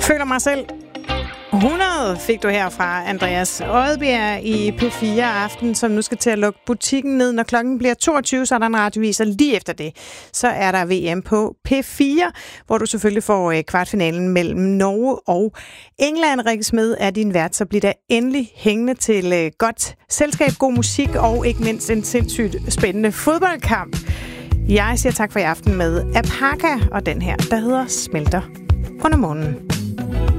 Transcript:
Føler mig selv 100 fik du her fra Andreas Odbjerg i P4 Aften, som nu skal til at lukke butikken ned. Når klokken bliver 22, så er der en radiovis, og lige efter det, så er der VM på P4, hvor du selvfølgelig får kvartfinalen mellem Norge og England. Rikke Smed er din vært, så bliver der endelig hængende til godt selskab, god musik og ikke mindst en sindssygt spændende fodboldkamp. Jeg siger tak for i aften med Apaka, og den her, der hedder Smelter under månen.